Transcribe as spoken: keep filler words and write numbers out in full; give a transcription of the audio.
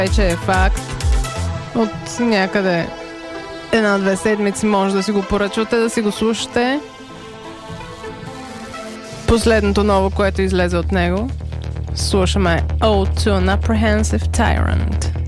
вече е факт. От някъде една-две седмици може да си го поръчвате, да си го слушате. Последното ново, което излезе от него, слушаме Ode to an Apprehensive Tyrant.